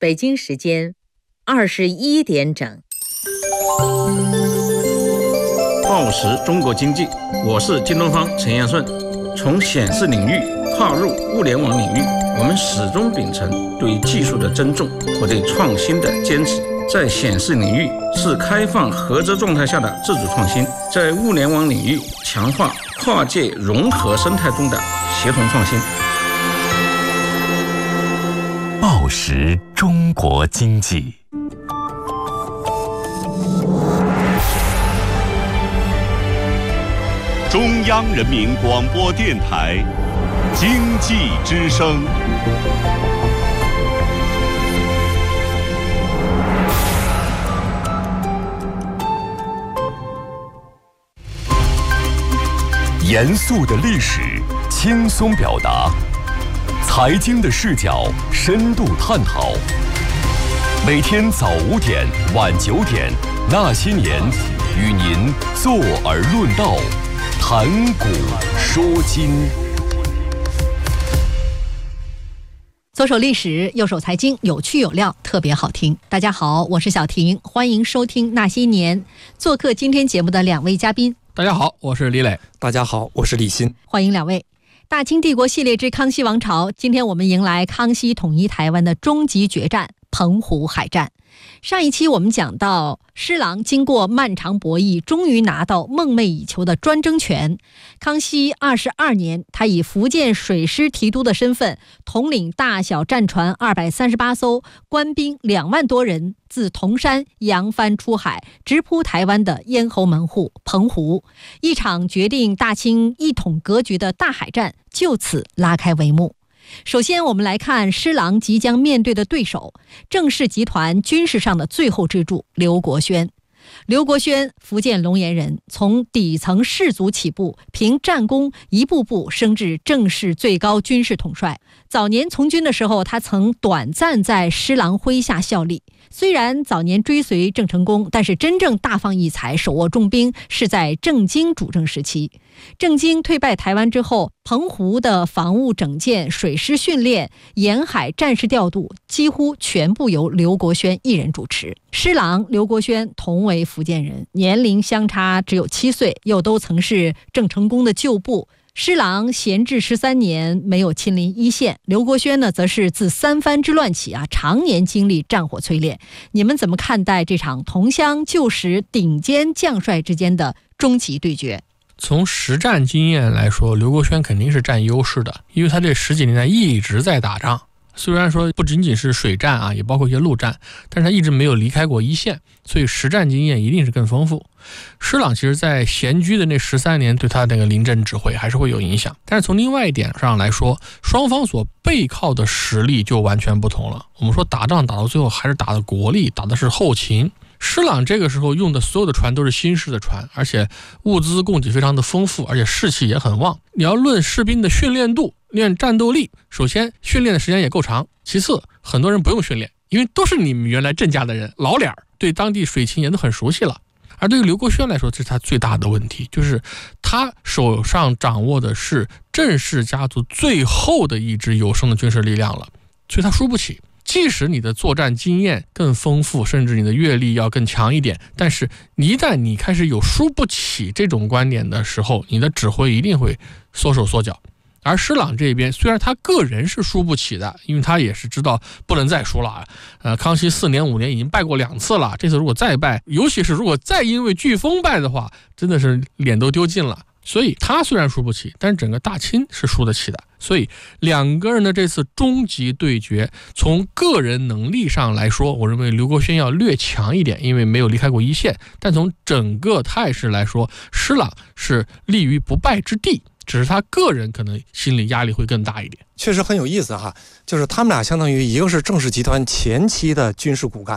北京时间21点整。 报时中国经济，我是京东方陈彦顺。从显示领域跨入物联网领域，我们始终秉承对技术的尊重和对创新的坚持。在显示领域是开放合作状态下的自主创新，在物联网领域强化跨界融合生态中的协同创新。 报时中国经济， 中央人民广播电台经济之声。 严肃的历史，轻松表达；财经的视角，深度探讨。每天早5点、晚9点，那些年，与您坐而论道，谈古说今。 左手历史，右手财经，有趣有料，特别好听。大家好，我是小婷，欢迎收听那些年。做客今天节目的2位嘉宾。 大家好，我是李磊。 大家好，我是李欣。 欢迎2位。大清帝国系列之康熙王朝，今天我们迎来康熙统一台湾的终极决战——澎湖海战。上一期我们讲到，施琅经过漫长博弈，终于拿到梦寐以求的专政权。康熙22年，他以福建水师提督的身份，统领大小战船238艘，官兵2万多人，自铜山扬帆出海，直扑台湾的咽喉门户澎湖。一场决定大清一统格局的大海战就此拉开帷幕。首先，我们来看施琅即将面对的对手，郑氏集团军事上的最后支柱刘国轩。刘国轩，福建龙岩人，从底层士族起步，凭战功一步步升至郑氏最高军事统帅。早年从军的时候，他曾短暂在施琅麾下效力。虽然早年追随郑成功，但是真正大放异彩、手握重兵是在郑经主政时期。郑经退败台湾之后，澎湖的防务整建、水师训练、沿海战事调度几乎全部由刘国轩一人主持。施琅、刘国轩同为福建人，年龄相差只有7岁，又都曾是郑成功的旧部。施琅闲置13年，没有亲临一线。刘国轩呢，则是自三藩之乱起常年经历战火淬炼。你们怎么看待这场同乡旧时顶尖将帅之间的终极对决？ 从实战经验来说，刘国轩肯定是占优势的，因为他这10几年来一直在打仗。虽然说不仅仅是水战也包括一些陆战，但是他一直没有离开过一线，所以实战经验一定是更丰富。施琅其实在闲居的那13年，对他那个临阵指挥还是会有影响。但是从另外一点上来说，双方所背靠的实力就完全不同了。我们说打仗打到最后还是打的国力，打的是后勤。施琅这个时候用的所有的船都是新式的船，而且物资供给非常的丰富，而且士气也很旺。你要论士兵的训练度、练战斗力，首先训练的时间也够长，其次很多人不用训练，因为都是你们原来郑家的人，老脸儿，对当地水情也都很熟悉了。而对于刘国轩来说，这是他最大的问题，就是他手上掌握的是郑氏家族最后的一支有生的军事力量了，所以他输不起。即使你的作战经验更丰富，甚至你的阅历要更强一点，但是一旦你开始有输不起这种观点的时候，你的指挥一定会缩手缩脚。而施琅这边虽然他个人是输不起的，因为他也是知道不能再输了康熙4年5年已经败过2次了，这次如果再败，尤其是如果再因为飓风败的话，真的是脸都丢尽了。所以他虽然输不起，但是整个大清是输得起的。所以两个人的这次终极对决，从个人能力上来说，我认为刘国轩要略强一点，因为没有离开过一线。但从整个态势来说，施琅是立于不败之地，只是他个人可能心理压力会更大一点。 确实很有意思就是他们俩相当于一个是郑氏集团前期的军事骨干，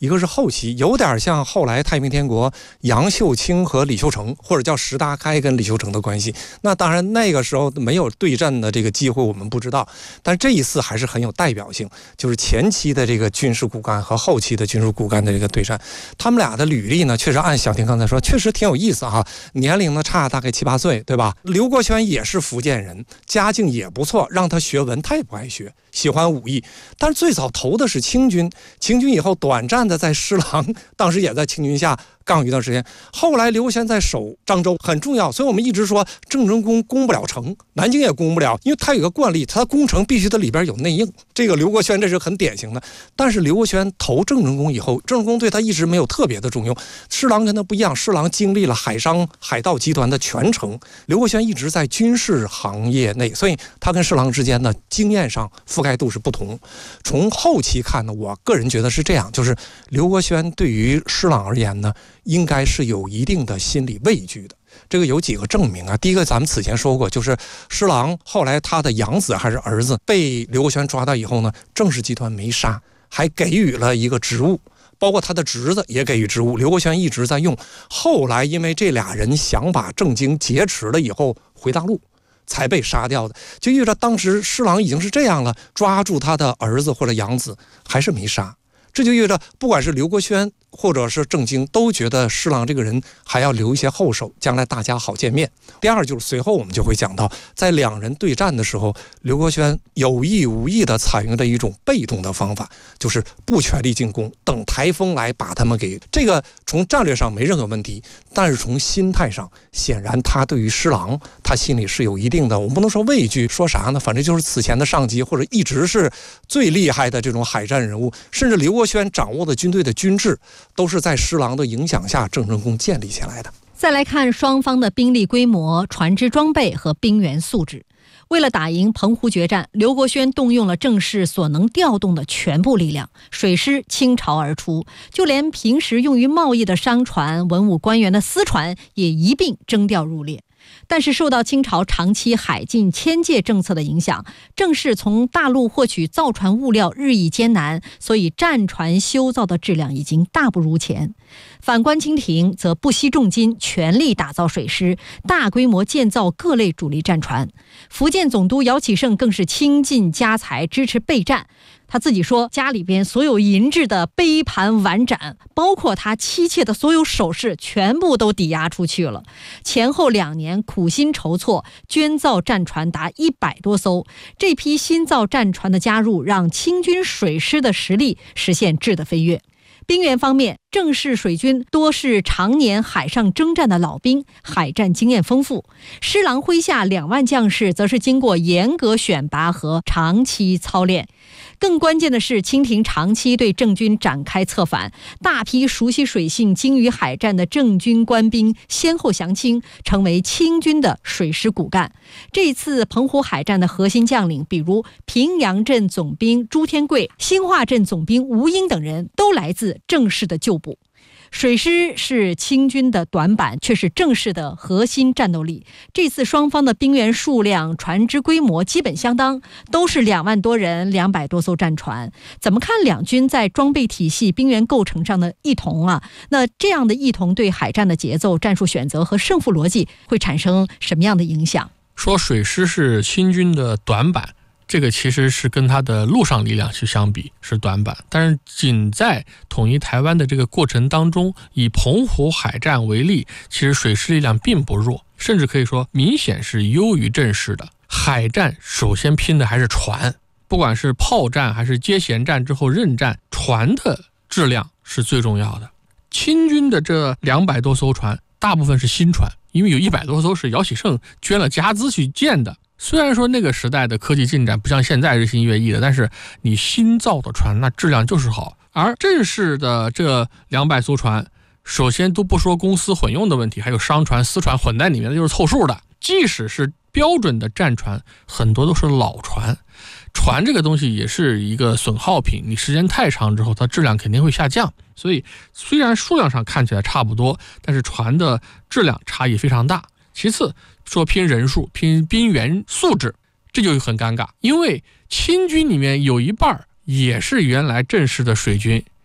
一个是后期，有点像后来太平天国杨秀清和李秀成，或者叫石达开跟李秀成的关系。那当然那个时候没有对阵的这个机会我们不知道，但这一次还是很有代表性，就是前期的这个军事骨干和后期的军事骨干的这个对战。他们俩的履历呢，确实按小婷刚才说，确实挺有意思啊，年龄呢差大概7、8岁，对吧？刘国轩也是福建人，家境也不错，让他学文他也不爱学，喜欢武艺，但是最早投的是清军，清军以后短暂的在施琅，当时也在清军下杠一段时间。后来刘国轩在守漳州很重要，所以我们一直说郑成功攻不了城，南京也攻不了，因为他有个惯例，他攻城必须得里边有内应，这个刘国轩这是很典型的。但是刘国轩投郑成功以后，郑成功对他一直没有特别的重用。施琅跟他不一样，施琅经历了海商海盗集团的全程，刘国轩一直在军事行业内，所以他跟施琅之间的经验上覆盖度是不同。从后期看呢，我个人觉得是这样，就是刘国轩对于施琅而言呢，应该是有一定的心理畏惧的。这个有几个证明啊。第一个咱们此前说过，就是施琅后来他的养子还是儿子被刘国轩抓到以后呢，郑氏集团没杀，还给予了一个职务，包括他的侄子也给予职务，刘国轩一直在用。后来因为这俩人想把郑经劫持了以后回大陆才被杀掉的，就意味着当时施琅已经是这样了，抓住他的儿子或者养子还是没杀。这就意味着不管是刘国轩或者是郑经都觉得施琅这个人还要留一些后手，将来大家好见面。第二就是随后我们就会讲到，在两人对战的时候，刘国轩有意无意地采用的一种被动的方法，就是不全力进攻，等台风来把他们给这个。从战略上没任何问题，但是从心态上，显然他对于施琅他心里是有一定的，我们不能说畏惧，说啥呢？反正就是此前的上级或者一直是最厉害的这种海战人物，甚至刘国轩掌握的军队的军制都是在施琅的影响下郑成功建立起来的。 再来看双方的兵力规模、船只装备和兵员素质。为了打赢澎湖决战，刘国轩动用了郑氏所能调动的全部力量，水师倾巢而出，就连平时用于贸易的商船、文武官员的私船也一并征调入列。但是受到清朝长期海禁迁界政策的影响，郑氏从大陆获取造船物料日益艰难，所以战船修造的质量已经大不如前。反观清廷则不惜重金，全力打造水师，大规模建造各类主力战船。福建总督姚启圣更是倾尽家财支持备战。他自己说，家里边所有银制的杯盘碗盏，包括他妻妾的所有首饰，全部都抵押出去了。前后2年苦心筹措，捐造战船达100多艘。这批新造战船的加入，让清军水师的实力实现质的飞跃。兵员方面，郑氏水军多是常年海上征战的老兵，海战经验丰富。施琅麾下2万将士则是经过严格选拔和长期操练。更关键的是，清廷长期对郑军展开策反，大批熟悉水性、精于海战的郑军官兵先后降清，成为清军的水师骨干。这次澎湖海战的核心将领，比如平阳镇总兵朱天贵、兴化镇总兵吴英等人，都来自郑氏的旧部。水师是清军的短板，却是郑氏的核心战斗力。这次双方的兵员数量、船只规模基本相当，都是2万多人、200多艘战船。怎么看两军在装备体系、兵员构成上的异同啊？那这样的异同对海战的节奏、战术选择和胜负逻辑会产生什么样的影响？ 说水师是清军的短板，这个其实是跟它的陆上力量去相比是短板，但是仅在统一台湾的这个过程当中，以澎湖海战为例，其实水师力量并不弱，甚至可以说明显是优于郑氏的。海战首先拼的还是船，不管是炮战还是接舷战之后任战，船的质量是最重要的。清军的这200多艘船大部分是新船，因为有100多艘是姚启圣捐了家资去建的。虽然说那个时代的科技进展不像现在日新月异的，但是你新造的船那质量就是好。而郑氏的这200艘船，首先都不说公私混用的问题，还有商船私船混在里面，就是凑数的。即使是标准的战船，很多都是老船。船这个东西也是一个损耗品，你时间太长之后它质量肯定会下降。所以虽然数量上看起来差不多，但是船的质量差异非常大。其次说拼人数、拼兵员素质，这就很尴尬，因为清军里面有一半也是原来郑氏的水军，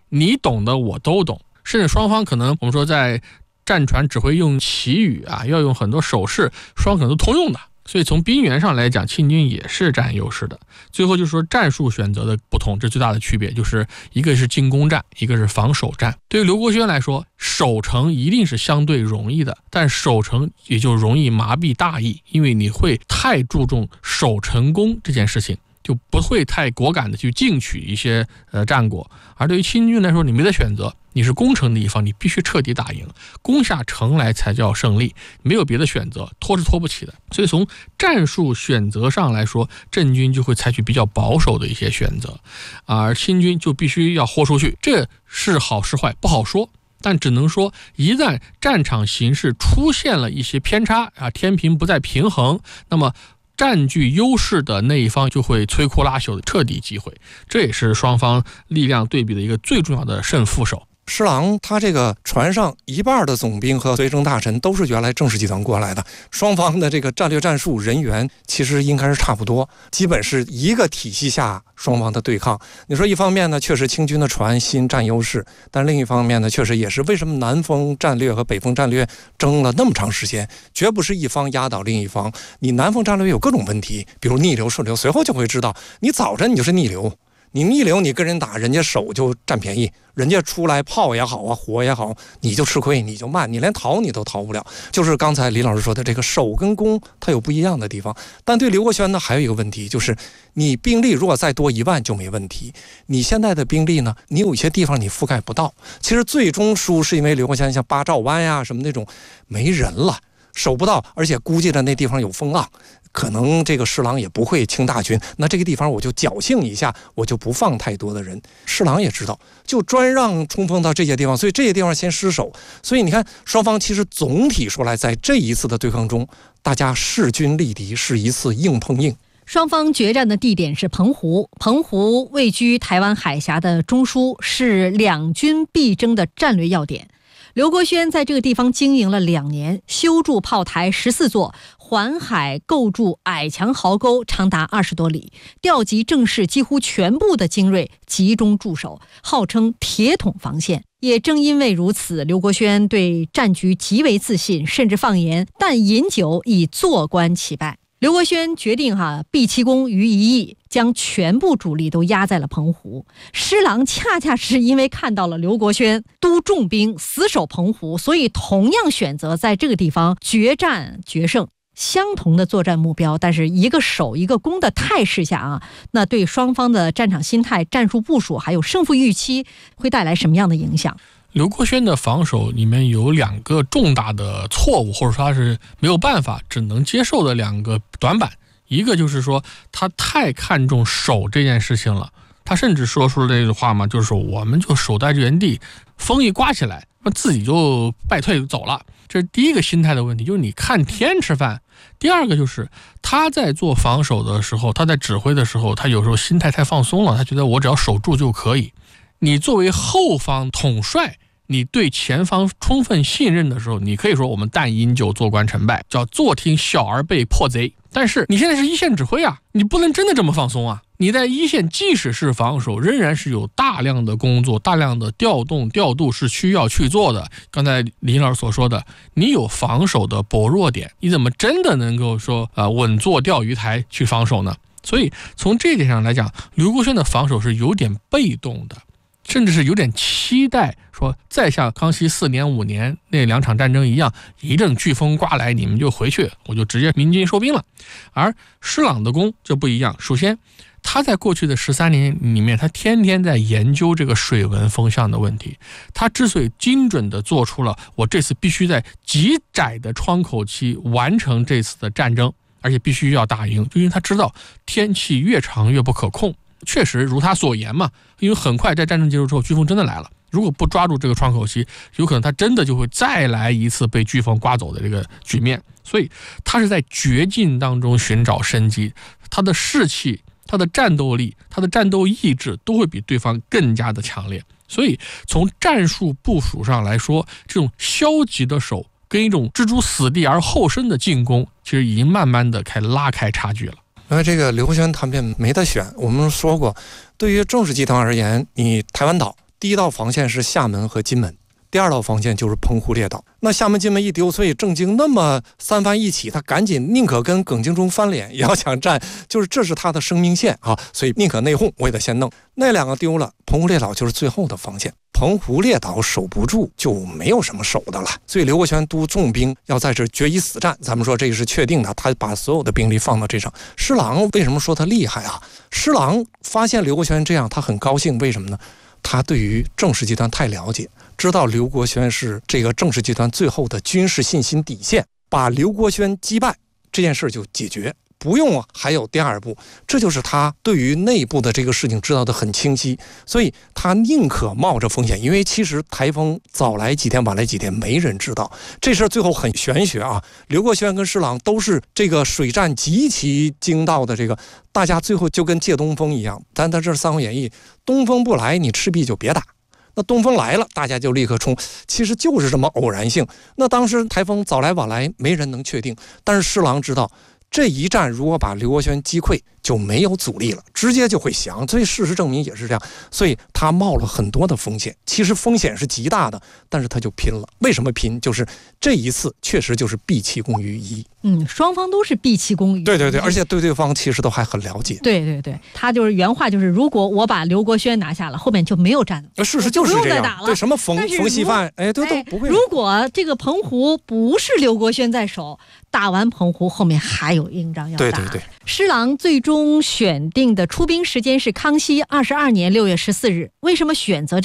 你懂的我都懂，甚至双方可能我们说在战船只会用旗语啊，要用很多手势，双方可能都通用的。所以从兵源上来讲，清军也是占优势的。最后就是说战术选择的不同，这最大的区别就是一个是进攻战，一个是防守战。对于刘国轩来说，守城一定是相对容易的，但守城也就容易麻痹大意，因为你会太注重守成功这件事情，就不会太果敢的去进取一些战果。而对于清军来说，你没得选择，你是攻城的一方，你必须彻底打赢，攻下城来才叫胜利，没有别的选择，拖是拖不起的。所以从战术选择上来说，郑军就会采取比较保守的一些选择，而清军就必须要豁出去。这是好是坏不好说，但只能说一旦战场形势出现了一些偏差啊，天平不再平衡，那么占据优势的那一方就会摧枯拉朽的彻底击毁，这也是双方力量对比的一个最重要的胜负手。 施琅他这个船上一半的总兵和随征大臣都是原来正式集团过来的，双方的这个战略战术人员其实应该是差不多，基本是一个体系下双方的对抗。你说一方面呢，确实清军的船新占优势，但另一方面呢，确实也是为什么南风战略和北风战略争了那么长时间，绝不是一方压倒另一方。你南风战略有各种问题，比如逆流顺流，随后就会知道，你早晨你就是逆流，你逆流你跟人打，人家守就占便宜，人家出来炮也好啊，火也好，你就吃亏，你就慢，你连逃你都逃不了。就是刚才李老师说的，这个守跟攻它有不一样的地方。但对刘国轩呢，还有一个问题，就是你兵力如果再多1万就没问题，你现在的兵力呢，你有一些地方你覆盖不到。其实最终输是因为刘国轩像八兆湾呀什么那种没人了，守不到，而且估计的那地方有风浪，可能这个施琅也不会清大军，那这个地方我就侥幸一下，我就不放太多的人。施琅也知道，就专让冲锋到这些地方，所以这些地方先失守。所以你看，双方其实总体说来，在这一次的对抗中，大家势均力敌，是一次硬碰硬。 双方决战的地点是澎湖，澎湖位居台湾海峡的中枢，是两军必争的战略要点。刘国轩在这个地方经营了2年，修筑炮台14座，环海构筑矮墙壕沟长达20多里，调集正式几乎全部的精锐集中驻守，号称铁桶防线。也正因为如此，刘国轩对战局极为自信，甚至放言但饮酒以坐观其败。刘国轩决定毕其功于一役，将全部主力都压在了澎湖。施琅恰恰是因为看到了刘国轩督重兵死守澎湖，所以同样选择在这个地方决战决胜。相同的作战目标，但是一个守一个攻的态势下那对双方的战场心态、战术部署还有胜负预期会带来什么样的影响？ 刘国轩的防守里面有2个重大的错误，或者说他是没有办法只能接受的2个短板。一个就是说他太看重守这件事情了，他甚至说出了这句话嘛，就是说我们就守在原地，风一刮起来自己就败退走了。这是第一个心态的问题，就是你看天吃饭。第二个就是他在做防守的时候，他在指挥的时候，他有时候心态太放松了，他觉得我只要守住就可以。你作为后方统帅，你对前方充分信任的时候，你可以说我们但饮酒坐观成败，叫坐听小儿辈破贼。但是你现在是一线指挥啊，你不能真的这么放松啊。你在一线即使是防守，仍然是有大量的工作，大量的调度是需要去做的。刚才李老师所说的，你有防守的薄弱点，你怎么真的能够说稳坐钓鱼台去防守呢？所以从这一点上来讲，刘国轩的防守是有点被动的，甚至是有点期待说再像康熙4年5年那2场战争一样，一阵飓风刮来你们就回去，我就直接鸣金收兵了。而施琅的功就不一样，首先他在过去的13年里面，他天天在研究这个水文风向的问题。他之所以精准地做出了我这次必须在极窄的窗口期完成这次的战争，而且必须要打赢，就因为他知道天气越长越不可控。确实如他所言嘛，因为很快在战争结束之后，飓风真的来了。如果不抓住这个窗口期，有可能他真的就会再来一次被飓风刮走的这个局面。所以他是在绝境当中寻找生机，他的士气、他的战斗力、他的战斗意志都会比对方更加的强烈。所以从战术部署上来说，这种消极的守跟一种置诸死地而后生的进攻，其实已经慢慢的拉开差距了。 因为这个刘国轩他们没得选，我们说过，对于正式集团而言，你台湾岛第一道防线是厦门和金门，第二道防线就是澎湖列岛。那厦门金门一丢，所以郑经那么三番一起，他赶紧宁可跟耿精忠翻脸，也要想占，就是这是他的生命线啊，所以宁可内讧，我也得先弄。那两个丢了，澎湖列岛就是最后的防线。澎湖列岛守不住，就没有什么守的了。所以刘国轩督重兵要在这决一死战，咱们说这个是确定的，他把所有的兵力放到这上。施琅为什么说他厉害啊？施琅发现刘国轩这样，他很高兴，为什么呢？他对于郑氏集团太了解，知道刘国轩是这个郑氏集团最后的军事信心底线，把刘国轩击败这件事就解决，不用还有第二步。这就是他对于内部的这个事情知道的很清晰，所以他宁可冒着风险，因为其实台风早来几天晚来几天没人知道，这事最后很玄学啊。刘国轩跟施琅都是这个水战极其精到的，这个大家最后就跟借东风一样，但这是《三国演义》，东风不来你赤壁就别打，那东风来了大家就立刻冲，其实就是这么偶然性。那当时台风早来晚来没人能确定，但是施琅知道这一战如果把刘国轩击溃就没有阻力了，直接就会降，所以事实证明也是这样，所以他冒了很多的风险，其实风险是极大的，但是他就拼了。为什么拼？就是这一次确实就是毕其功于一。 双方都是毕其功于一。 对对对，而且对对方其实都还很了解。 对对对，他就是原话就是，如果我把刘国轩拿下了，后面就没有战了， 事实就是这样， 不用再打了。 对，什么冯锡范，都不会。 如果这个澎湖不是刘国轩在守，打完澎湖后面还有硬仗要打。 对对对。 施琅最终选定的出兵时间是康熙22年6月14日，为什么选择